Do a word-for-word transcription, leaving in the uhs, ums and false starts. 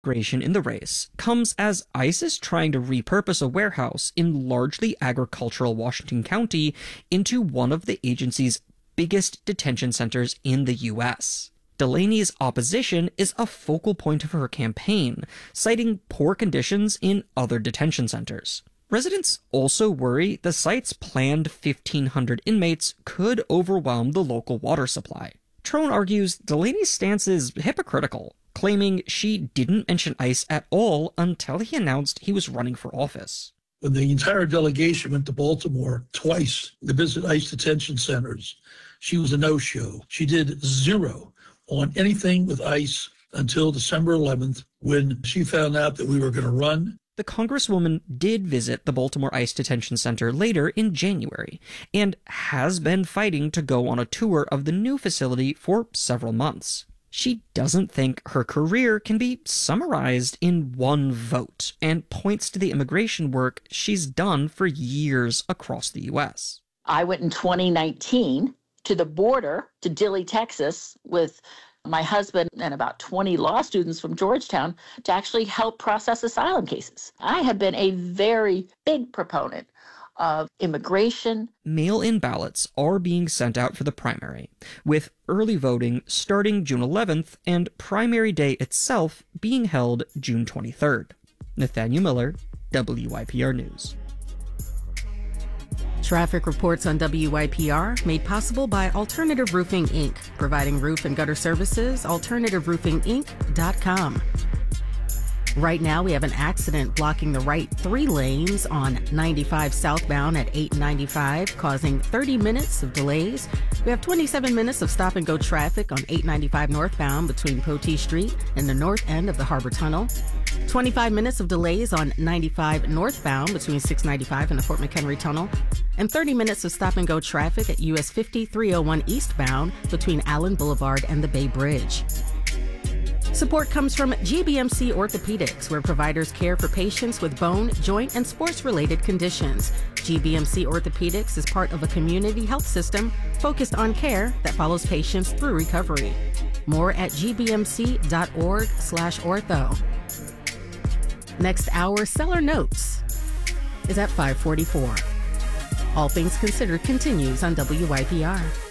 Migration in the race comes as ICE is trying to repurpose a warehouse in largely agricultural Washington County into one of the agency's biggest detention centers in the U S. Delaney's opposition is a focal point of her campaign, citing poor conditions in other detention centers. Residents also worry the site's planned fifteen hundred inmates could overwhelm the local water supply. Trone argues Delaney's stance is hypocritical, claiming she didn't mention ICE at all until he announced he was running for office. When the entire delegation went to Baltimore twice to visit ICE detention centers, she was a no-show. She did zero on anything with ICE until December eleventh, when she found out that we were going to run. The Congresswoman did visit the Baltimore ICE Detention Center later in January, and has been fighting to go on a tour of the new facility for several months. She doesn't think her career can be summarized in one vote, and points to the immigration work she's done for years across the U S. I went in twenty nineteen to the border to Dilley, Texas, with my husband and about twenty law students from Georgetown to actually help process asylum cases. I have been a very big proponent of immigration. Mail-in ballots are being sent out for the primary, with early voting starting June eleventh and primary day itself being held June twenty-third. Nathaniel Miller, W I P R News. Traffic reports on W I P R made possible by Alternative Roofing, Incorporated, providing roof and gutter services, alternative roofing inc dot com. Right now, we have an accident blocking the right three lanes on ninety-five southbound at eight ninety-five, causing thirty minutes of delays. We have twenty-seven minutes of stop-and-go traffic on eight ninety-five northbound between Potee Street and the north end of the Harbor Tunnel. twenty-five minutes of delays on ninety-five northbound between six ninety-five and the Fort McHenry Tunnel. And thirty minutes of stop-and-go traffic at U S fifty-three oh one eastbound between Allen Boulevard and the Bay Bridge. Support comes from G B M C Orthopedics, where providers care for patients with bone, joint, and sports-related conditions. G B M C Orthopedics is part of a community health system focused on care that follows patients through recovery. More at g b m c dot org slash ortho. Next hour, Seller Notes is at five forty-four. All Things Considered continues on W I P R.